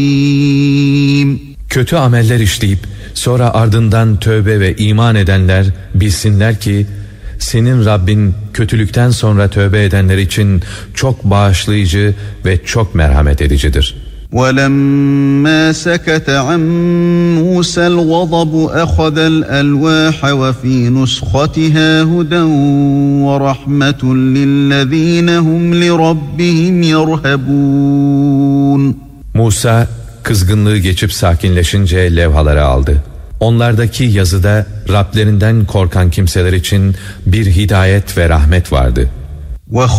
Kötü ameller işleyip sonra ardından tövbe ve iman edenler bilsinler ki senin Rabbin kötülükten sonra tövbe edenler için çok bağışlayıcı ve çok merhamet edicidir. وَلَمَّا سَكَتَ عَنْ مُوسَى الْغَضَبُ أَخَذَ الْأَلْوَاحَ وَفِي نُسْخَتِهَا هُدًى وَرَحْمَةٌ لِلَّذ۪ينَ هُمْ لِرَبِّهِمْ يَرْهَبُونَ. Musa kızgınlığı geçip sakinleşince levhaları aldı. Onlardaki yazıda Rablerinden korkan kimseler için bir hidayet ve rahmet vardı.